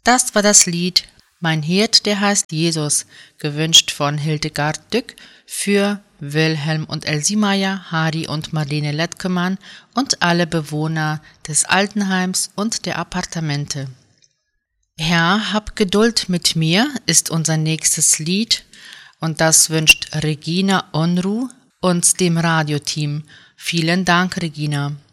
Das war das Lied Mein Hirt, der heißt Jesus, gewünscht von Hildegard Dück für Wilhelm und Elsie Meyer, Harry und Marlene Lettkemann und alle Bewohner des Altenheims und der Appartemente. Herr, hab Geduld mit mir ist unser nächstes Lied und das wünscht Regina Onru und dem Radioteam. Vielen Dank, Regina.